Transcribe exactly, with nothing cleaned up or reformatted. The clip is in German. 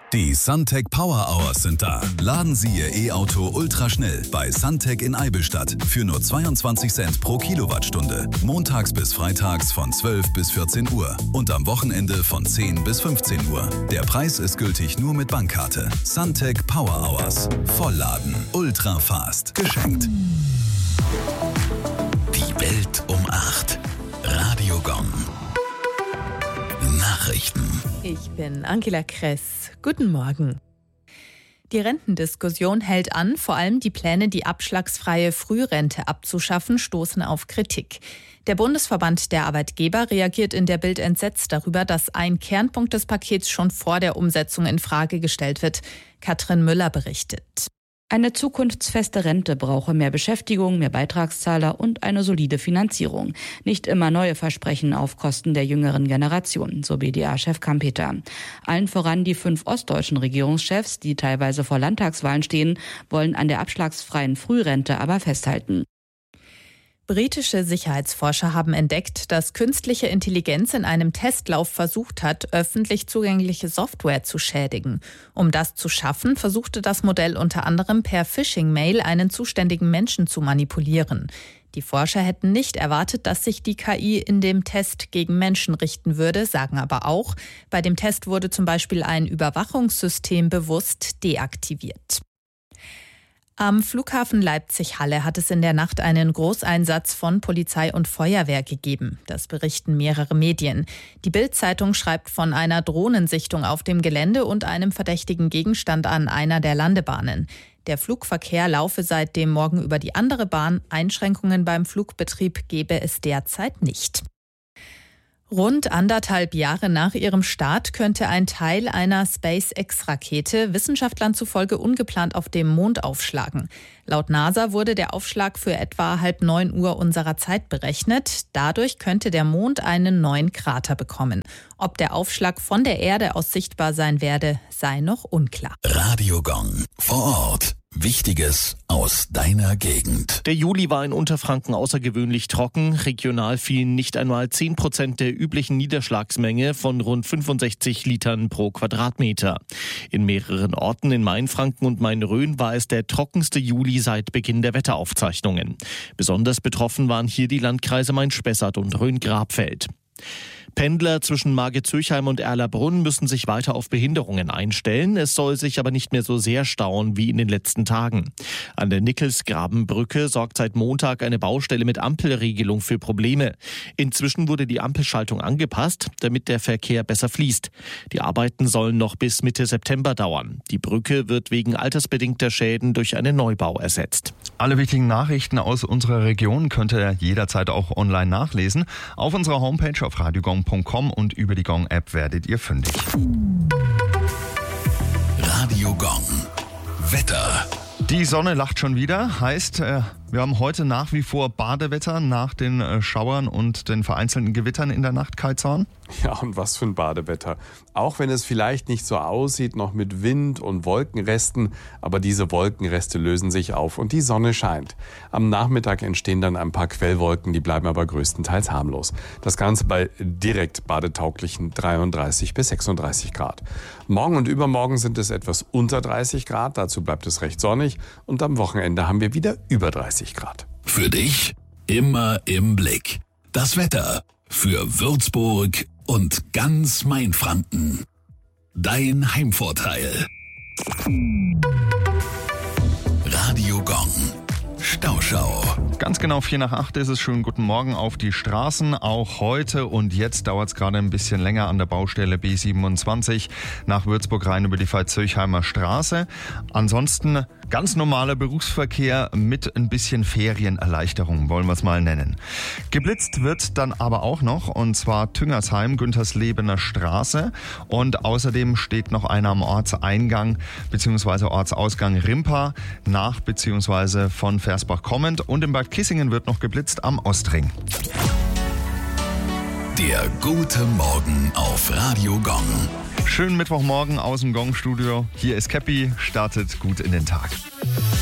Die Suntec Power Hours sind da. Laden Sie Ihr E-Auto ultraschnell bei Suntec in Eibenstadt für nur zweiundzwanzig Cent pro Kilowattstunde. Montags bis freitags von zwölf bis vierzehn Uhr und am Wochenende von zehn bis fünfzehn Uhr. Der Preis ist gültig nur mit Bankkarte. Suntec Power Hours. Vollladen. Ultra fast. Geschenkt. Die Welt um acht. Radio Gong. Nachrichten. Ich bin Angela Kress. Guten Morgen. Die Rentendiskussion hält an. Vor allem die Pläne, die abschlagsfreie Frührente abzuschaffen, stoßen auf Kritik. Der Bundesverband der Arbeitgeber reagiert in der Bild entsetzt darüber, dass ein Kernpunkt des Pakets schon vor der Umsetzung in Frage gestellt wird. Katrin Müller berichtet. Eine zukunftsfeste Rente brauche mehr Beschäftigung, mehr Beitragszahler und eine solide Finanzierung. Nicht immer neue Versprechen auf Kosten der jüngeren Generation, so B D A-Chef Kampeter. Allen voran die fünf ostdeutschen Regierungschefs, die teilweise vor Landtagswahlen stehen, wollen an der abschlagsfreien Frührente aber festhalten. Britische Sicherheitsforscher haben entdeckt, dass künstliche Intelligenz in einem Testlauf versucht hat, öffentlich zugängliche Software zu schädigen. Um das zu schaffen, versuchte das Modell unter anderem per Phishing-Mail einen zuständigen Menschen zu manipulieren. Die Forscher hätten nicht erwartet, dass sich die K I in dem Test gegen Menschen richten würde, sagen aber auch, bei dem Test wurde zum Beispiel ein Überwachungssystem bewusst deaktiviert. Am Flughafen Leipzig-Halle hat es in der Nacht einen Großeinsatz von Polizei und Feuerwehr gegeben. Das berichten mehrere Medien. Die Bild-Zeitung schreibt von einer Drohnensichtung auf dem Gelände und einem verdächtigen Gegenstand an einer der Landebahnen. Der Flugverkehr laufe seit dem Morgen über die andere Bahn. Einschränkungen beim Flugbetrieb gebe es derzeit nicht. Rund anderthalb Jahre nach ihrem Start könnte ein Teil einer SpaceX-Rakete Wissenschaftlern zufolge ungeplant auf dem Mond aufschlagen. Laut NASA wurde der Aufschlag für etwa halb neun Uhr unserer Zeit berechnet. Dadurch könnte der Mond einen neuen Krater bekommen. Ob der Aufschlag von der Erde aus sichtbar sein werde, sei noch unklar. Radio Gong. Vor Ort. Wichtiges aus deiner Gegend. Der Juli war in Unterfranken außergewöhnlich trocken. Regional fielen nicht einmal zehn Prozent der üblichen Niederschlagsmenge von rund fünfundsechzig Litern pro Quadratmeter. In mehreren Orten in Mainfranken und Main-Rhön war es der trockenste Juli seit Beginn der Wetteraufzeichnungen. Besonders betroffen waren hier die Landkreise Main-Spessart und Rhön-Grabfeld. Pendler zwischen Margit-Zürchheim und Erlabrunn müssen sich weiter auf Behinderungen einstellen. Es soll sich aber nicht mehr so sehr stauen wie in den letzten Tagen. An der Nickelsgrabenbrücke sorgt seit Montag eine Baustelle mit Ampelregelung für Probleme. Inzwischen wurde die Ampelschaltung angepasst, damit der Verkehr besser fließt. Die Arbeiten sollen noch bis Mitte September dauern. Die Brücke wird wegen altersbedingter Schäden durch einen Neubau ersetzt. Alle wichtigen Nachrichten aus unserer Region könnt ihr jederzeit auch online nachlesen. Auf unserer Homepage auf radio gong punkt com und über die Gong-App werdet ihr fündig. Radio Gong. Wetter. Die Sonne lacht schon wieder, heißt, äh, wir haben heute nach wie vor Badewetter nach den äh, Schauern und den vereinzelten Gewittern in der Nacht, Kai Zorn. Ja, und was für ein Badewetter. Auch wenn es vielleicht nicht so aussieht, noch mit Wind und Wolkenresten, aber diese Wolkenreste lösen sich auf und die Sonne scheint. Am Nachmittag entstehen dann ein paar Quellwolken, die bleiben aber größtenteils harmlos. Das Ganze bei direkt badetauglichen dreiunddreißig bis sechsunddreißig Grad. Morgen und übermorgen sind es etwas unter dreißig Grad, dazu bleibt es recht sonnig und am Wochenende haben wir wieder über dreißig Grad. Für dich immer im Blick. Das Wetter für Würzburg und ganz Mainfranken. Dein Heimvorteil. Radio Gong. Stauschau. Ganz genau vier nach acht ist es. Schönen guten Morgen auf die Straßen. Auch heute und jetzt dauert es gerade ein bisschen länger an der Baustelle B siebenundzwanzig nach Würzburg rein über die Veitshöchheimer Straße. Ansonsten ganz normaler Berufsverkehr mit ein bisschen Ferienerleichterung, wollen wir es mal nennen. Geblitzt wird dann aber auch noch, und zwar Tüngersheim, Günterslebener Straße. Und außerdem steht noch einer am Ortseingang bzw. Ortsausgang Rimpa nach bzw. von Versbach kommend. Und in Bad Kissingen wird noch geblitzt am Ostring. Der gute Morgen auf Radio Gong. Schönen Mittwochmorgen aus dem Gong-Studio. Hier ist Käppi, startet gut in den Tag.